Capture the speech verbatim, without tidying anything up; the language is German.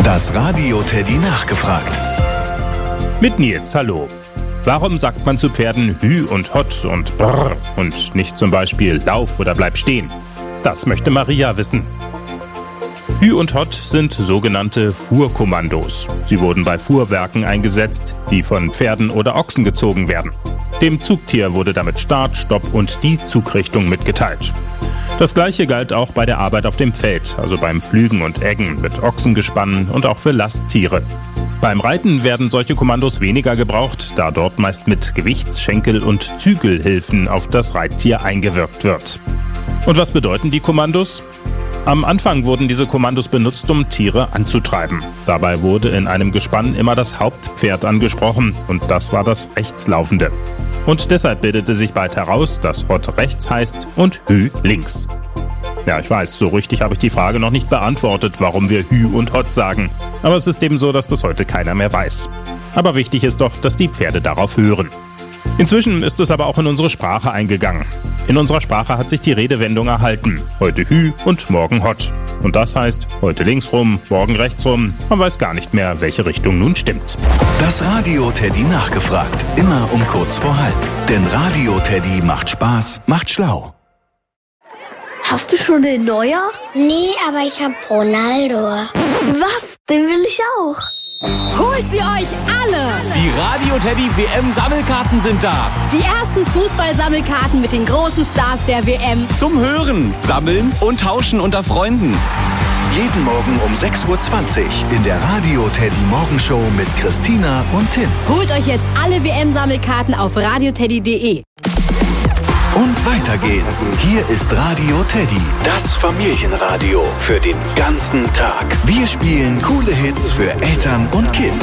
Das Radio Teddy nachgefragt. Mit Nils, hallo. Warum sagt man zu Pferden Hü und Hott und Brrr und nicht zum Beispiel Lauf oder Bleib stehen? Das möchte Maria wissen. Hü und Hott sind sogenannte Fuhrkommandos. Sie wurden bei Fuhrwerken eingesetzt, die von Pferden oder Ochsen gezogen werden. Dem Zugtier wurde damit Start, Stopp und die Zugrichtung mitgeteilt. Das Gleiche galt auch bei der Arbeit auf dem Feld, also beim Pflügen und Eggen mit Ochsengespannen und auch für Lasttiere. Beim Reiten werden solche Kommandos weniger gebraucht, da dort meist mit Gewichts-, Schenkel- und Zügelhilfen auf das Reittier eingewirkt wird. Und was bedeuten die Kommandos? Am Anfang wurden diese Kommandos benutzt, um Tiere anzutreiben. Dabei wurde in einem Gespann immer das Hauptpferd angesprochen und das war das Rechtslaufende. Und deshalb bildete sich bald heraus, dass Hott rechts heißt und Hü links. Ja, ich weiß, so richtig habe ich die Frage noch nicht beantwortet, warum wir Hü und Hott sagen. Aber es ist eben so, dass das heute keiner mehr weiß. Aber wichtig ist doch, dass die Pferde darauf hören. Inzwischen ist es aber auch in unsere Sprache eingegangen. In unserer Sprache hat sich die Redewendung erhalten. Heute Hü und morgen Hott. Und das heißt, heute links rum, morgen rechts rum. Man weiß gar nicht mehr, welche Richtung nun stimmt. Das Radio Teddy nachgefragt. Immer um kurz vor halb. Denn Radio Teddy macht Spaß, macht schlau. Hast du schon den Neuer? Nee, aber ich hab Ronaldo. Was? Den will ich auch. Holt sie euch alle! Die Radio Teddy W M-Sammelkarten sind da. Die ersten Fußball-Sammelkarten mit den großen Stars der W M. Zum Hören, Sammeln und Tauschen unter Freunden. Jeden Morgen um sechs Uhr zwanzig in der Radio Teddy Morgenshow mit Christina und Tim. Holt euch jetzt alle W M-Sammelkarten auf radioteddy punkt de. Und weiter geht's. Hier ist Radio Teddy, das Familienradio für den ganzen Tag. Wir spielen coole Hits für Eltern und Kids.